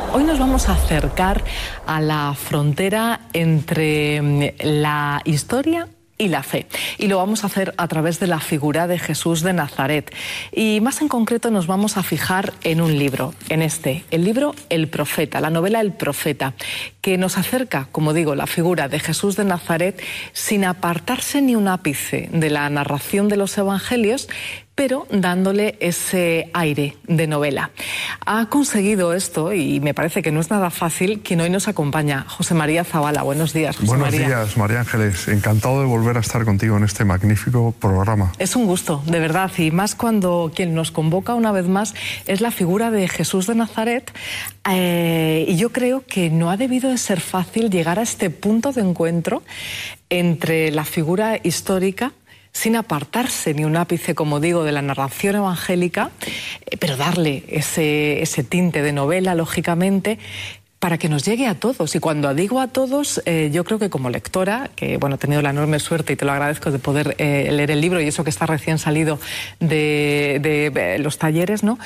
Hoy nos vamos a acercar a la frontera entre la historia y la fe. Y lo vamos a hacer a través de la figura de Jesús de Nazaret. Y más en concreto nos vamos a fijar en un libro, el libro El Profeta, la novela El Profeta, que nos acerca, como digo, la figura de Jesús de Nazaret sin apartarse ni un ápice de la narración de los evangelios, pero dándole ese aire de novela. Ha conseguido esto, y me parece que no es nada fácil, quien hoy nos acompaña, José María Zabala. Buenos días, José María. Buenos días, María Ángeles. Encantado de volver a estar contigo en este magnífico programa. Es un gusto, de verdad, y más cuando quien nos convoca una vez más es la figura de Jesús de Nazaret, y yo creo que no ha debido de ser fácil llegar a este punto de encuentro entre la figura histórica, sin apartarse ni un ápice, como digo, de la narración evangélica, pero darle ese tinte de novela, lógicamente, para que nos llegue a todos. Y cuando digo a todos, yo creo que como lectora, que bueno, he tenido la enorme suerte, y te lo agradezco, de poder leer el libro, y eso que está recién salido de los talleres, ¿no?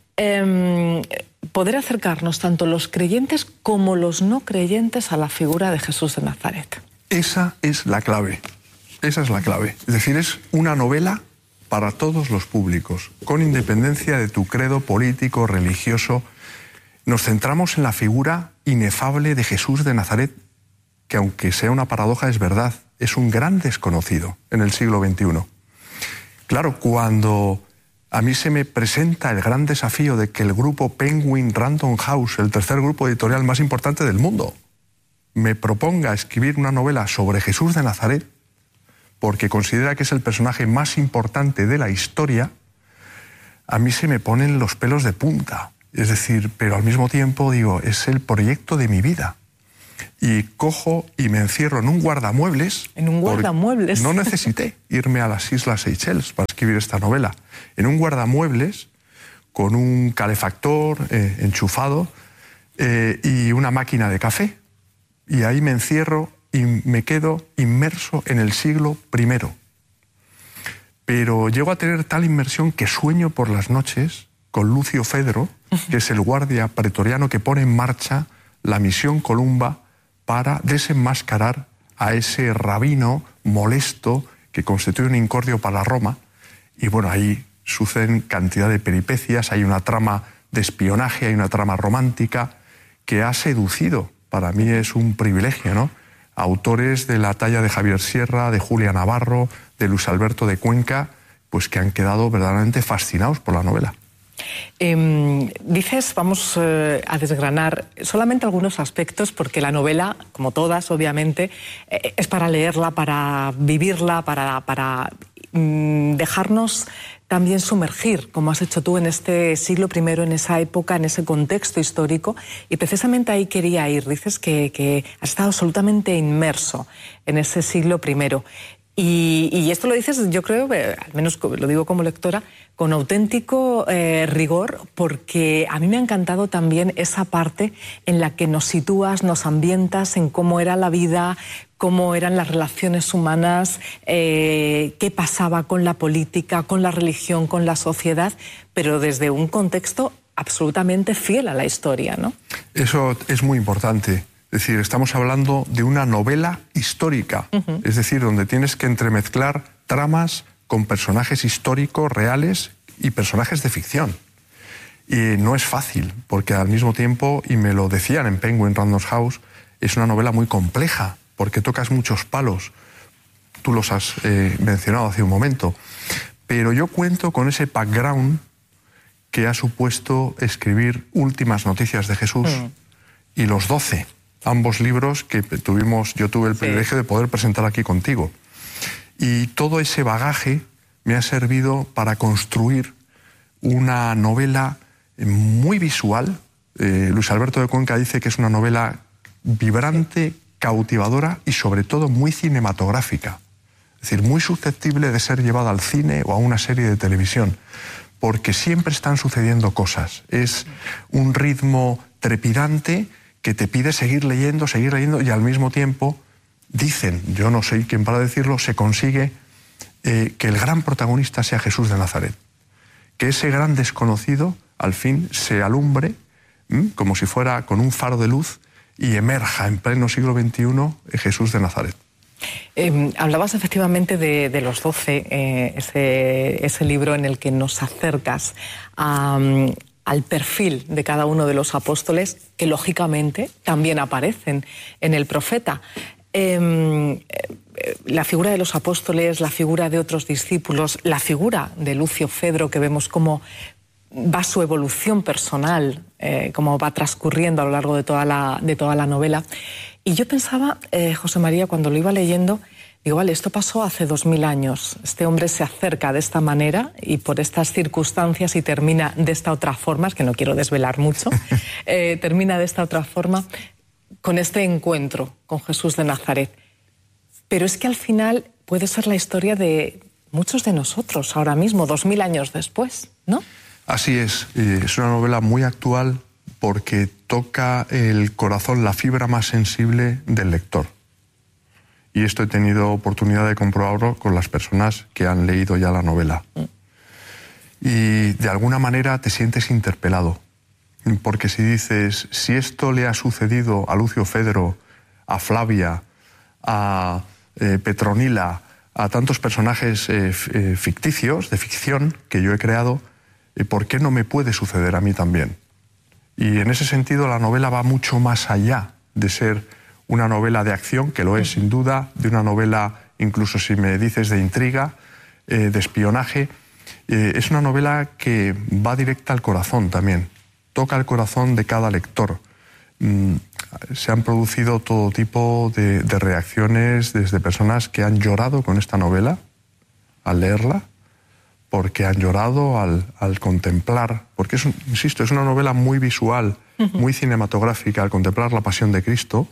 Poder acercarnos tanto los creyentes como los no creyentes a la figura de Jesús de Nazaret. Esa es la clave. Esa es la clave. Es decir, es una novela para todos los públicos, con independencia de tu credo político, religioso. Nos centramos en la figura inefable de Jesús de Nazaret, que aunque sea una paradoja, es verdad, es un gran desconocido en el siglo XXI. Claro, cuando a mí se me presenta el gran desafío de que el grupo Penguin Random House, el tercer grupo editorial más importante del mundo, me proponga escribir una novela sobre Jesús de Nazaret, porque considera que es el personaje más importante de la historia, a mí se me ponen los pelos de punta. Es decir, pero al mismo tiempo digo, es el proyecto de mi vida. Y cojo y me encierro en un guardamuebles. ¿En un guardamuebles? No necesité irme a las Islas Seychelles para escribir esta novela. En un guardamuebles, con un calefactor enchufado y una máquina de café. Y ahí me encierro y me quedo inmerso en el siglo I. Pero llego a tener tal inmersión que sueño por las noches con Lucio Fedro, que es el guardia pretoriano que pone en marcha la misión Columba para desenmascarar a ese rabino molesto que constituye un incordio para Roma. Y bueno, ahí suceden cantidad de peripecias, hay una trama de espionaje, hay una trama romántica que ha seducido, para mí es un privilegio, ¿no?, autores de la talla de Javier Sierra, de Julia Navarro, de Luis Alberto de Cuenca, pues que han quedado verdaderamente fascinados por la novela. Dices, vamos a desgranar solamente algunos aspectos, porque la novela, como todas, obviamente, es para leerla, para vivirla, para dejarnos también sumergir, como has hecho tú en este siglo I, en esa época, en ese contexto histórico, y precisamente ahí quería ir. Dices que has estado absolutamente inmerso en ese siglo I. Y esto lo dices, yo creo, al menos lo digo como lectora, con auténtico rigor, porque a mí me ha encantado también esa parte en la que nos sitúas, nos ambientas en cómo era la vida, cómo eran las relaciones humanas, qué pasaba con la política, con la religión, con la sociedad, pero desde un contexto absolutamente fiel a la historia, ¿no? Eso es muy importante. Es decir, estamos hablando de una novela histórica, es decir, donde tienes que entremezclar tramas con personajes históricos, reales, y personajes de ficción. Y no es fácil, porque al mismo tiempo, y me lo decían en Penguin Random House, es una novela muy compleja, porque tocas muchos palos. Tú los has mencionado hace un momento. Pero yo cuento con ese background que ha supuesto escribir Últimas Noticias de Jesús y Los 12. Ambos libros que yo tuve el privilegio de poder presentar aquí contigo. Y todo ese bagaje me ha servido para construir una novela muy visual. Luis Alberto de Cuenca dice que es una novela vibrante, cautivadora y sobre todo muy cinematográfica. Es decir, muy susceptible de ser llevada al cine o a una serie de televisión, porque siempre están sucediendo cosas. Es un ritmo trepidante que te pide seguir leyendo, y al mismo tiempo, dicen, yo no soy quien para decirlo, se consigue que el gran protagonista sea Jesús de Nazaret. Que ese gran desconocido, al fin, se alumbre como si fuera con un faro de luz y emerja en pleno siglo XXI Jesús de Nazaret. Hablabas efectivamente de los 12, ese libro en el que nos acercas al perfil de cada uno de los apóstoles, que lógicamente también aparecen en el profeta. La figura de los apóstoles, la figura de otros discípulos, la figura de Lucio Fedro, que vemos cómo va su evolución personal, cómo va transcurriendo a lo largo de toda la novela. Y yo pensaba, José María, cuando lo iba leyendo, digo, vale, esto pasó hace 2000 años. Este hombre se acerca de esta manera y por estas circunstancias y termina de esta otra forma, es que no quiero desvelar mucho, termina de esta otra forma con este encuentro con Jesús de Nazaret. Pero es que al final puede ser la historia de muchos de nosotros ahora mismo, 2000 años después, ¿no? Así es una novela muy actual porque toca el corazón, la fibra más sensible del lector. Y esto he tenido oportunidad de comprobarlo con las personas que han leído ya la novela. Y de alguna manera te sientes interpelado, porque si dices, si esto le ha sucedido a Lucio Fedro, a Flavia, a Petronila, a tantos personajes ficticios, de ficción, que yo he creado, ¿por qué no me puede suceder a mí también? Y en ese sentido la novela va mucho más allá de ser una novela de acción, que lo es sin duda, de una novela, incluso si me dices de intriga, de espionaje. Es una novela que va directa al corazón también, toca el corazón de cada lector. Se han producido todo tipo de reacciones desde personas que han llorado con esta novela al leerla, porque han llorado al contemplar, porque insisto, es una novela muy visual, muy cinematográfica, al contemplar la pasión de Cristo,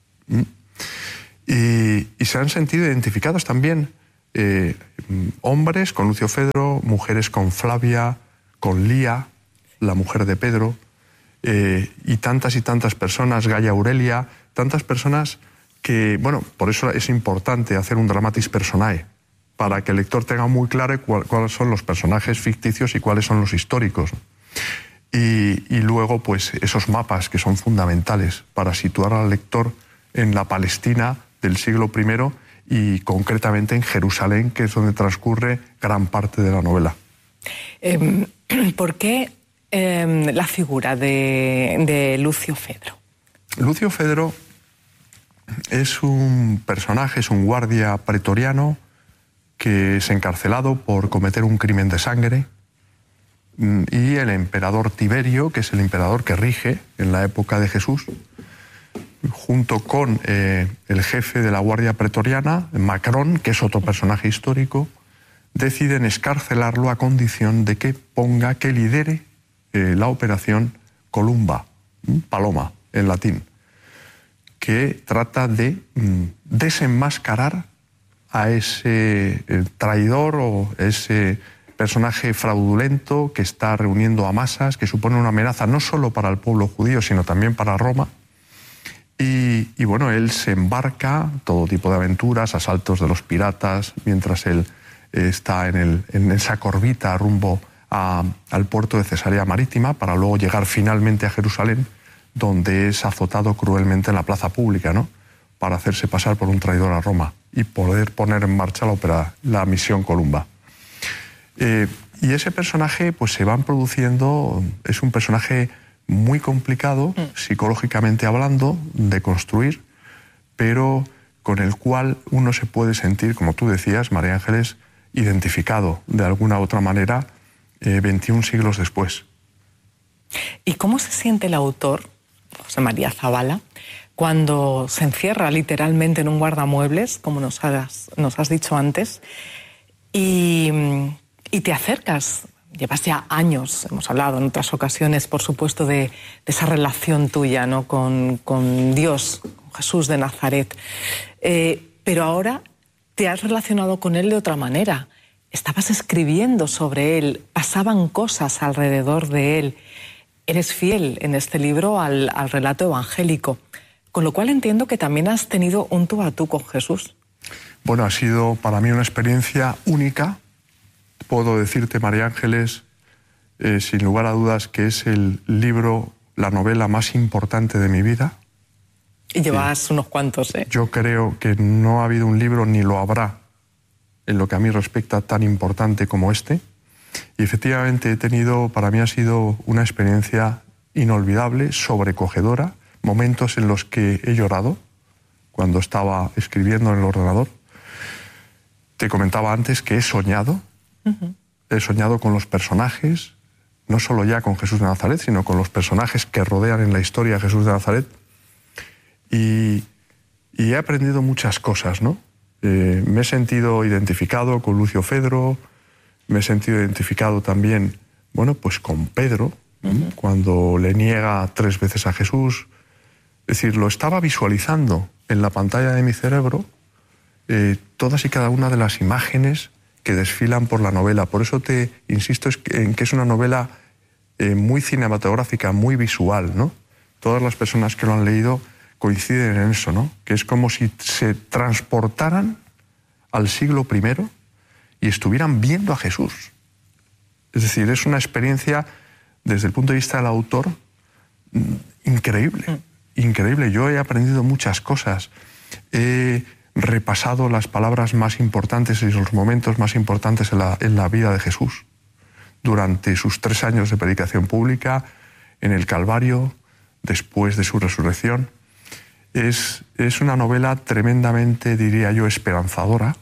y se han sentido identificados también hombres con Lucio Fedro, mujeres con Flavia, con Lía, la mujer de Pedro, y tantas personas, Gaya Aurelia, tantas personas que, bueno, por eso es importante hacer un dramatis personae, para que el lector tenga muy claro cuáles son los personajes ficticios y cuáles son los históricos. Y luego, pues, esos mapas que son fundamentales para situar al lector en la Palestina del siglo I y concretamente en Jerusalén, que es donde transcurre gran parte de la novela. ¿Por qué la figura de Lucio Fedro? Lucio Fedro es un personaje, es un guardia pretoriano que es encarcelado por cometer un crimen de sangre, y el emperador Tiberio, que es el emperador que rige en la época de Jesús, junto con el jefe de la Guardia Pretoriana, Macrón, que es otro personaje histórico, deciden excarcelarlo a condición de que lidere la operación Columba, Paloma en latín, que trata de desenmascarar a ese traidor o ese personaje fraudulento que está reuniendo a masas, que supone una amenaza no solo para el pueblo judío, sino también para Roma. Y bueno, él se embarca todo tipo de aventuras, asaltos de los piratas, mientras él está en esa corbita rumbo al puerto de Cesarea Marítima, para luego llegar finalmente a Jerusalén, donde es azotado cruelmente en la plaza pública, ¿no?, para hacerse pasar por un traidor a Roma y poder poner en marcha la misión Columba. Y ese personaje, pues, se van produciendo, es un personaje muy complicado, psicológicamente hablando, de construir, pero con el cual uno se puede sentir, como tú decías, María Ángeles, identificado de alguna u otra manera 21 siglos después. ¿Y cómo se siente el autor, José María Zabala, cuando se encierra literalmente en un guardamuebles, como nos has dicho antes, y te acercas? Llevas ya años, hemos hablado en otras ocasiones, por supuesto, de esa relación tuya, ¿no?, con Dios, con Jesús de Nazaret. Pero ahora te has relacionado con él de otra manera. Estabas escribiendo sobre él, pasaban cosas alrededor de él. Eres fiel en este libro al relato evangélico, con lo cual entiendo que también has tenido un tú a tú con Jesús. Bueno, ha sido para mí una experiencia única. Puedo decirte, María Ángeles, sin lugar a dudas, que es el libro la novela más importante de mi vida. Y llevas unos cuantos, ¿eh? Yo creo que no ha habido un libro, ni lo habrá, en lo que a mí respecta, tan importante como este. Y efectivamente para mí ha sido una experiencia inolvidable, sobrecogedora, momentos en los que he llorado cuando estaba escribiendo en el ordenador. Te comentaba antes que he soñado con los personajes, no solo ya con Jesús de Nazaret, sino con los personajes que rodean en la historia a Jesús de Nazaret. Y he aprendido muchas cosas, ¿no? Me he sentido identificado con Lucio Fedro, me he sentido identificado también, bueno, pues con Pedro, cuando le niega 3 veces a Jesús. Es decir, lo estaba visualizando en la pantalla de mi cerebro, todas y cada una de las imágenes que desfilan por la novela. Por eso te insisto en que es una novela muy cinematográfica, muy visual, ¿no? Todas las personas que lo han leído coinciden en eso, ¿no? Que es como si se transportaran al siglo I y estuvieran viendo a Jesús. Es decir, es una experiencia, desde el punto de vista del autor, increíble. Increíble. Yo he aprendido muchas cosas. He repasado las palabras más importantes y los momentos más importantes en la vida de Jesús. Durante sus 3 años de predicación pública, en el Calvario, después de su resurrección. Es una novela tremendamente, diría yo, esperanzadora.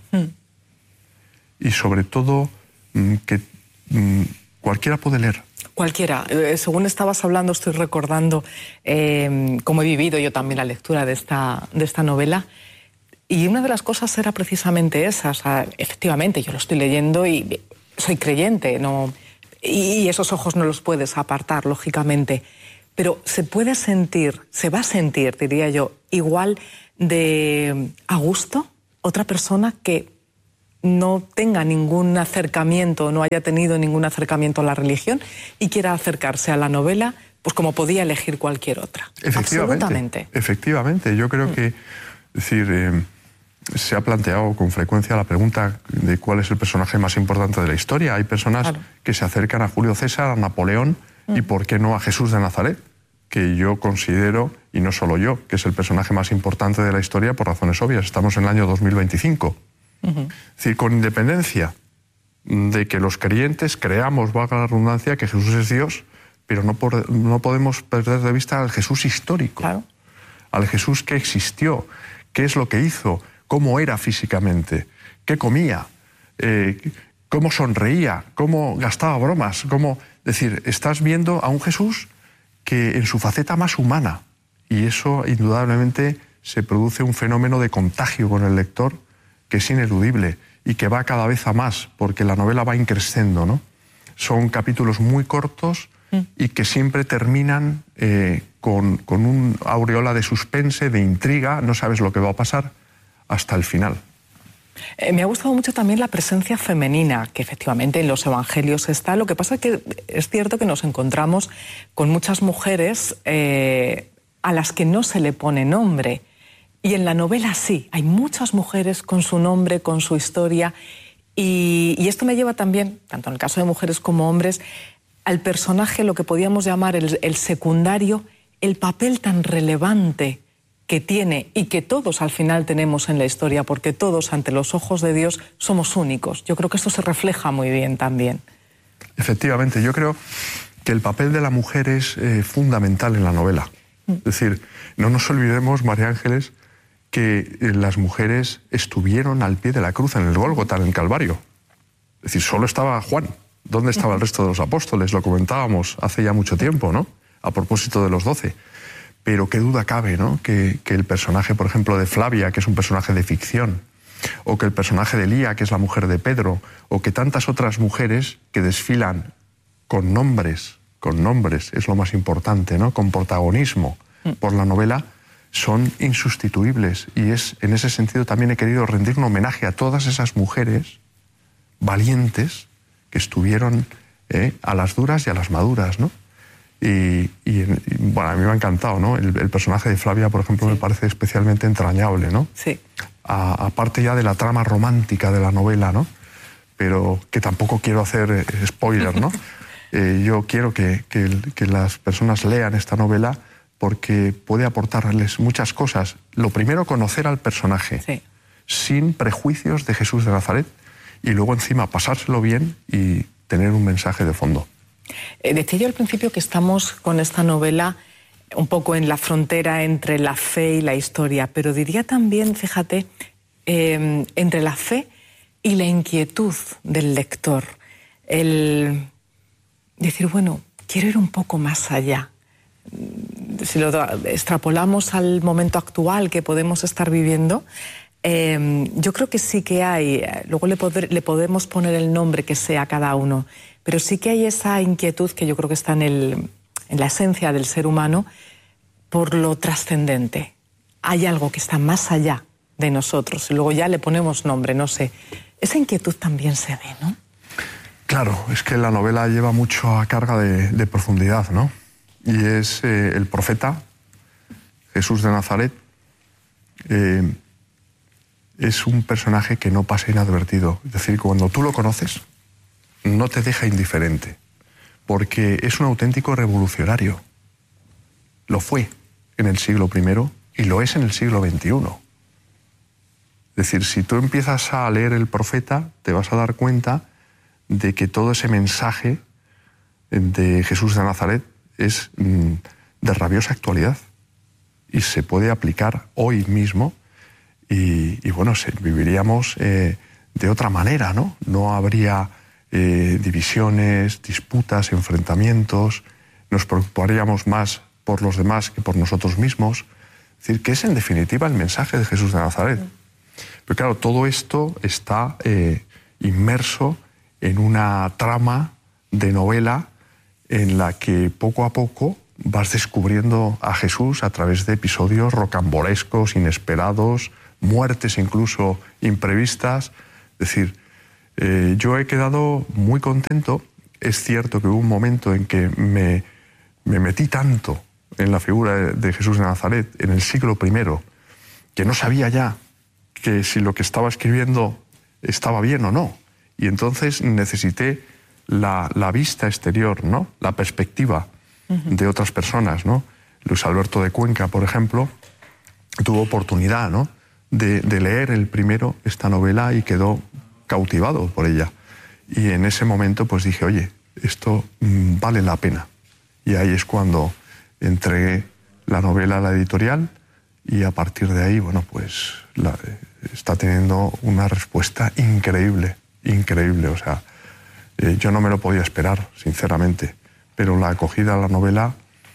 Y sobre todo que cualquiera puede leer. Cualquiera. Según estabas hablando, estoy recordando cómo he vivido yo también la lectura de esta novela. Y una de las cosas era precisamente esa. O sea, efectivamente, yo lo estoy leyendo y soy creyente, ¿no? Y esos ojos no los puedes apartar, lógicamente. Pero se puede sentir, se va a sentir, diría yo, igual de a gusto otra persona que no tenga ningún acercamiento, no haya tenido ningún acercamiento a la religión y quiera acercarse a la novela, pues como podía elegir cualquier otra. Efectivamente. Efectivamente. Yo creo que, es decir, se ha planteado con frecuencia la pregunta de cuál es el personaje más importante de la historia. Hay personas que se acercan a Julio César, a Napoleón, y por qué no a Jesús de Nazaret, que yo considero, y no solo yo, que es el personaje más importante de la historia por razones obvias. Estamos en el año 2025. Es decir, con independencia de que los creyentes creamos, valga la redundancia, que Jesús es Dios, pero no podemos perder de vista al Jesús histórico, al Jesús que existió, qué es lo que hizo, cómo era físicamente, qué comía, cómo sonreía, cómo gastaba bromas, cómo... Es decir, estás viendo a un Jesús que en su faceta más humana, y eso indudablemente se produce un fenómeno de contagio con el lector que es ineludible y que va cada vez a más, porque la novela va increciendo, ¿no? Son capítulos muy cortos y que siempre terminan con un aureola de suspense, de intriga, no sabes lo que va a pasar hasta el final. Me ha gustado mucho también la presencia femenina, que efectivamente en los evangelios está. Lo que pasa es que es cierto que nos encontramos con muchas mujeres a las que no se le pone nombre. Y en la novela sí, hay muchas mujeres con su nombre, con su historia. Y esto me lleva también, tanto en el caso de mujeres como hombres, al personaje, lo que podíamos llamar el secundario, el papel tan relevante que tiene y que todos al final tenemos en la historia, porque todos ante los ojos de Dios somos únicos. Yo creo que esto se refleja muy bien también. Efectivamente, yo creo que el papel de la mujer es fundamental en la novela. Es decir, no nos olvidemos, María Ángeles, que las mujeres estuvieron al pie de la cruz en el Gólgota, en el Calvario. Es decir, solo estaba Juan. ¿Dónde estaba el resto de los apóstoles? Lo comentábamos hace ya mucho tiempo, ¿no? A propósito de los 12. Pero qué duda cabe, ¿no? Que el personaje, por ejemplo, de Flavia, que es un personaje de ficción, o que el personaje de Lía, que es la mujer de Pedro, o que tantas otras mujeres que desfilan con nombres, es lo más importante, ¿no? Con protagonismo por la novela, son insustituibles. Y en ese sentido también he querido rendir un homenaje a todas esas mujeres valientes que estuvieron a las duras y a las maduras, ¿no? Y bueno, a mí me ha encantado, ¿no? El personaje de Flavia, por ejemplo, me parece especialmente entrañable, ¿no? Sí. Aparte ya de la trama romántica de la novela, ¿no? Pero que tampoco quiero hacer spoiler, ¿no? Yo quiero que las personas lean esta novela porque puede aportarles muchas cosas. Lo primero, conocer al personaje, sí, sin prejuicios de Jesús de Nazaret, y luego encima pasárselo bien y tener un mensaje de fondo. Decía yo al principio que estamos con esta novela un poco en la frontera entre la fe y la historia, pero diría también, fíjate, entre la fe y la inquietud del lector. El decir, bueno, quiero ir un poco más allá. Si lo extrapolamos al momento actual que podemos estar viviendo, yo creo que sí que hay, luego le podemos poner el nombre que sea a cada uno, pero sí que hay esa inquietud que yo creo que está en la esencia del ser humano por lo trascendente. Hay algo que está más allá de nosotros y luego ya le ponemos nombre, no sé. Esa inquietud también se ve, ¿no? Claro, es que la novela lleva mucho a carga de profundidad, ¿no? Y es el profeta, Jesús de Nazaret, es un personaje que no pasa inadvertido. Es decir, cuando tú lo conoces, no te deja indiferente, porque es un auténtico revolucionario. Lo fue en el siglo I y lo es en el siglo XXI. Es decir, si tú empiezas a leer el profeta, te vas a dar cuenta de que todo ese mensaje de Jesús de Nazaret es de rabiosa actualidad y se puede aplicar hoy mismo y bueno, viviríamos de otra manera, ¿no? No habría divisiones, disputas, enfrentamientos, nos preocuparíamos más por los demás que por nosotros mismos. Es decir, que es en definitiva el mensaje de Jesús de Nazaret. Pero claro, todo esto está inmerso en una trama de novela en la que poco a poco vas descubriendo a Jesús a través de episodios rocambolescos, inesperados, muertes incluso imprevistas. Es decir, yo he quedado muy contento. Es cierto que hubo un momento en que me metí tanto en la figura de Jesús de Nazaret en el siglo I que no sabía ya que si lo que estaba escribiendo estaba bien o no. Y entonces necesité la vista exterior, ¿no? La perspectiva de otras personas, ¿no? Luis Alberto de Cuenca, por ejemplo, tuvo oportunidad, ¿no?, de leer el primero esta novela y quedó cautivado por ella. Y en ese momento pues dije, oye, esto vale la pena. Y ahí es cuando entregué la novela a la editorial y a partir de ahí, bueno, pues está teniendo una respuesta increíble, increíble. O sea, yo no me lo podía esperar, sinceramente, pero la acogida a la novela,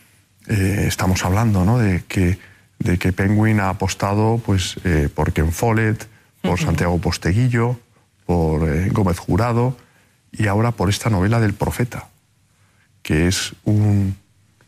estamos hablando, ¿no?, de que Penguin ha apostado pues, por Ken Follett, por Santiago Posteguillo, por Gómez Jurado y ahora por esta novela del profeta, que es un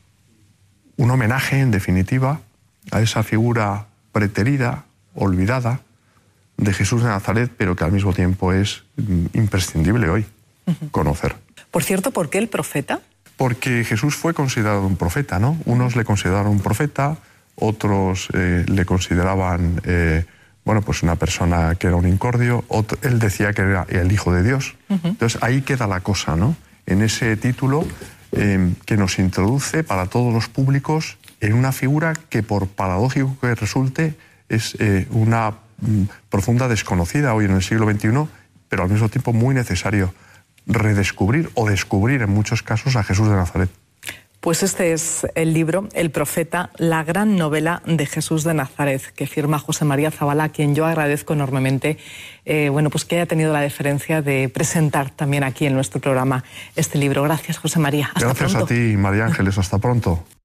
homenaje, en definitiva, a esa figura preterida, olvidada, de Jesús de Nazaret, pero que al mismo tiempo es imprescindible hoy conocer. Por cierto, ¿por qué el profeta? Porque Jesús fue considerado un profeta, ¿no? Unos le consideraron un profeta, otros le consideraban bueno, pues una persona que era un incordio, él decía que era el Hijo de Dios. Entonces ahí queda la cosa, ¿no? En ese título que nos introduce para todos los públicos en una figura que, por paradójico que resulte, es una profunda desconocida hoy en el siglo XXI, pero al mismo tiempo muy necesario redescubrir o descubrir en muchos casos a Jesús de Nazaret. Pues este es el libro, El Profeta, la gran novela de Jesús de Nazaret, que firma José María Zabala, a quien yo agradezco enormemente bueno, pues que haya tenido la deferencia de presentar también aquí en nuestro programa este libro. Gracias, José María. Hasta Gracias pronto. a ti, María Ángeles. Hasta pronto.